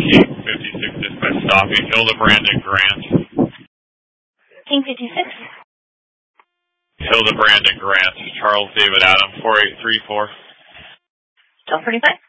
King 56 dispatch stopping. Hilda Brandon Grant. King 56. Hilda Brandon Grant. Charles David Adam 4834. Still 45.